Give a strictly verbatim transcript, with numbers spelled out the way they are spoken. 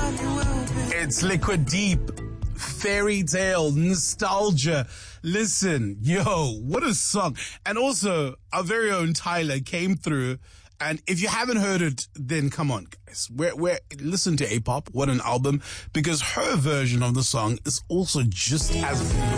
It's Liquid Deep, Fairy Tale, Nostalgia. Listen, yo, what a song. And also, our very own Tyler came through. And if you haven't heard it, then come on, guys. We're, we're, listen to A-Pop. What an album. Because her version of the song is also just as